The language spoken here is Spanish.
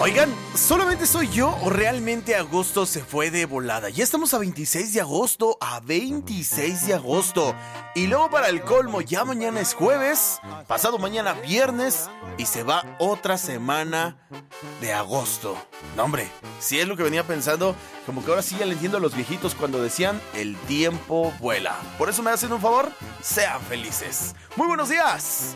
Oigan, ¿solamente soy yo o realmente agosto se fue de volada? Ya estamos a 26 de agosto, Y luego para el colmo, ya mañana es jueves, pasado mañana viernes y se va otra semana de agosto. No, hombre, si es lo que venía pensando, como que ahora sí ya le entiendo a los viejitos cuando decían el tiempo vuela. Por eso me hacen un favor, sean felices. Muy buenos días.